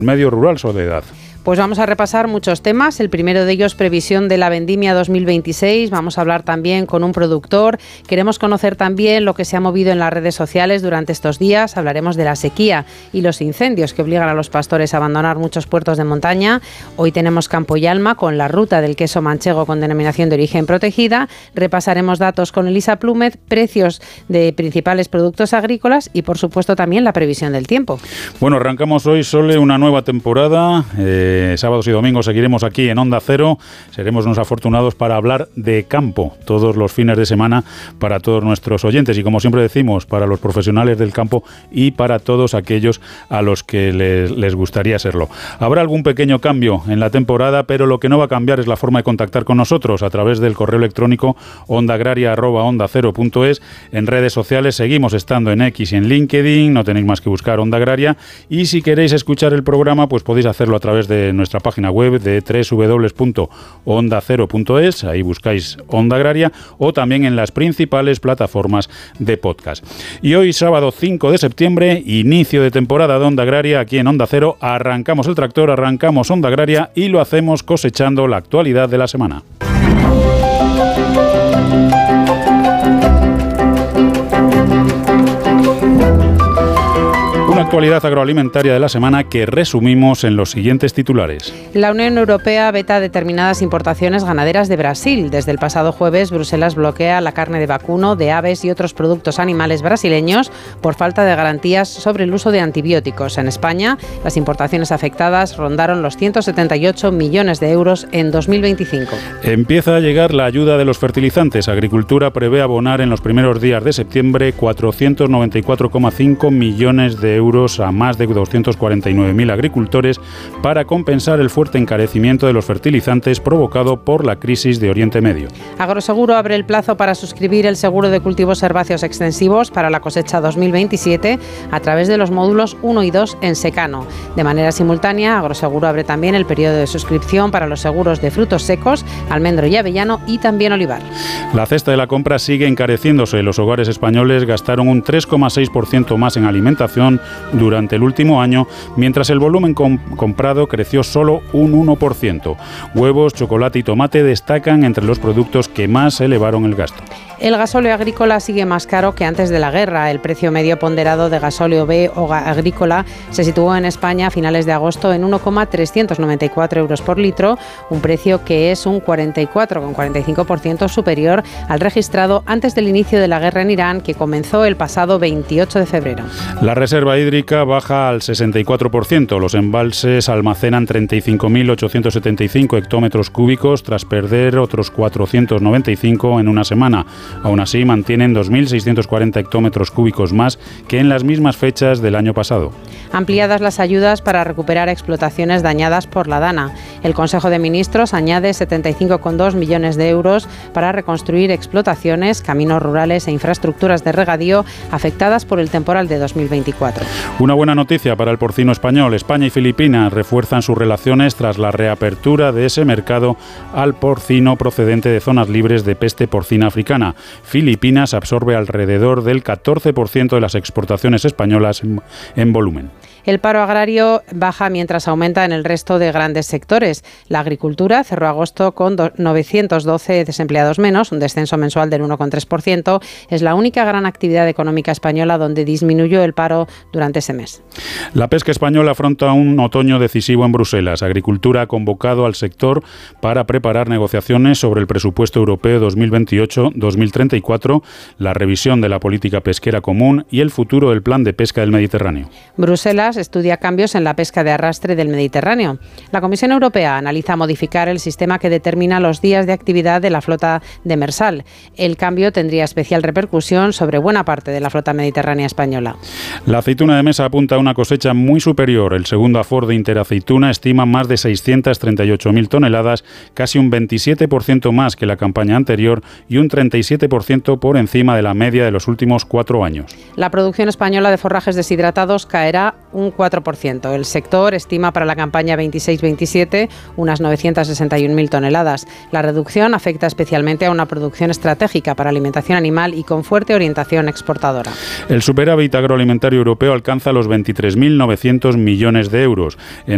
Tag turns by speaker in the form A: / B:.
A: Medio rural, Soledad.
B: Pues vamos a repasar muchos temas. El primero de ellos, previsión de la vendimia 2026. Vamos a hablar también con un productor. Queremos conocer también lo que se ha movido en las redes sociales durante estos días. Hablaremos de la sequía y los incendios que obligan a los pastores a abandonar muchos puertos de montaña. Hoy tenemos Campo y Alma con la ruta del queso manchego con denominación de origen protegida. Repasaremos datos con Elisa Plúmez, precios de principales productos agrícolas y, por supuesto, también la previsión del tiempo.
A: Bueno, arrancamos hoy, Sole, una nueva temporada. Sábados y domingos seguiremos aquí en Onda Cero. Seremos unos afortunados para hablar de campo todos los fines de semana para todos nuestros oyentes y, como siempre decimos, para los profesionales del campo y para todos aquellos a los que les gustaría serlo. Habrá algún pequeño cambio en la temporada, pero lo que no va a cambiar es la forma de contactar con nosotros a través del correo electrónico ondaagraria@ondacero.es. En redes sociales seguimos estando en X y en LinkedIn, no tenéis más que buscar Onda Agraria, y si queréis escuchar el programa pues podéis hacerlo a través de nuestra página web de www.ondacero.es, ahí buscáis Onda Agraria, o también en las principales plataformas de podcast. Y hoy, sábado 5 de septiembre, inicio de temporada de Onda Agraria aquí en Onda Cero. Arrancamos el tractor, arrancamos Onda Agraria y lo hacemos cosechando la actualidad de la semana. Una actualidad agroalimentaria de la semana que resumimos en los siguientes titulares.
B: La Unión Europea veta determinadas importaciones ganaderas de Brasil. Desde el pasado jueves, Bruselas bloquea la carne de vacuno, de aves y otros productos animales brasileños por falta de garantías sobre el uso de antibióticos. En España, las importaciones afectadas rondaron los 178 millones de euros en 2025.
A: Empieza a llegar la ayuda de los fertilizantes. Agricultura prevé abonar en los primeros días de septiembre 494,5 millones de euros a más de 249.000 agricultores para compensar el fuerte encarecimiento de los fertilizantes provocado por la crisis de Oriente Medio.
B: Agroseguro abre el plazo para suscribir el seguro de cultivos herbáceos extensivos para la cosecha 2027 a través de los módulos 1 y 2 en secano. De manera simultánea, Agroseguro abre también el periodo de suscripción para los seguros de frutos secos, almendro y avellano y también olivar.
A: La cesta de la compra sigue encareciéndose. Los hogares españoles gastaron un 3,6% más en alimentación durante el último año, mientras el volumen comprado creció solo un 1%. Huevos, chocolate y tomate destacan entre los productos que más elevaron el gasto.
B: El gasóleo agrícola sigue más caro que antes de la guerra. El precio medio ponderado de gasóleo B o agrícola se situó en España a finales de agosto en 1,394 euros por litro, un precio que es un 44,45% superior al registrado antes del inicio de la guerra en Irán, que comenzó el pasado 28 de febrero.
A: La reserva hídrica baja al 64%. Los embalses almacenan 35.875 hectómetros cúbicos tras perder otros 495 en una semana. Aún así, mantienen 2.640 hectómetros cúbicos más que en las mismas fechas del año pasado.
B: Ampliadas las ayudas para recuperar explotaciones dañadas por la Dana. El Consejo de Ministros añade 75,2 millones de euros para reconstruir explotaciones, caminos rurales e infraestructuras de regadío afectadas por el temporal de 2024.
A: Una buena noticia para el porcino español. España y Filipinas refuerzan sus relaciones tras la reapertura de ese mercado al porcino procedente de zonas libres de peste porcina africana. Filipinas absorbe alrededor del 14% de las exportaciones españolas en volumen.
B: El paro agrario baja mientras aumenta en el resto de grandes sectores. La agricultura cerró agosto con 912 desempleados menos, un descenso mensual del 1,3%. Es la única gran actividad económica española donde disminuyó el paro durante ese mes.
A: La pesca española afronta un otoño decisivo en Bruselas. Agricultura ha convocado al sector para preparar negociaciones sobre el presupuesto europeo 2028-2034, la revisión de la política pesquera común y el futuro del plan de pesca del Mediterráneo.
B: Bruselas estudia cambios en la pesca de arrastre del Mediterráneo. La Comisión Europea analiza modificar el sistema que determina los días de actividad de la flota demersal. El cambio tendría especial repercusión sobre buena parte de la flota mediterránea española.
A: La aceituna de mesa apunta a una cosecha muy superior. El segundo Afor de Interaceituna estima más de 638.000 toneladas, casi un 27% más que la campaña anterior y un 37% por encima de la media de los últimos 4 años.
B: La producción española de forrajes deshidratados caerá un 4%. El sector estima para la campaña 26-27 unas 961.000 toneladas. La reducción afecta especialmente a una producción estratégica para alimentación animal y con fuerte orientación exportadora.
A: El superávit agroalimentario europeo alcanza los 23.900 millones de euros. En